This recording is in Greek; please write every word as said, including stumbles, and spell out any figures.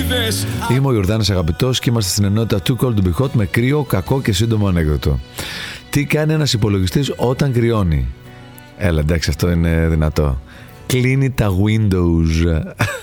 Είμαι ο Ιορδάνης Αγαπητός και είμαστε στην ενότητα Too Cold to Be Hot με κρύο, κακό και σύντομο ανέκδοτο. Τι κάνει ένας υπολογιστής όταν κρυώνει? Έλα, εντάξει, αυτό είναι δυνατό. Κλείνει τα Windows.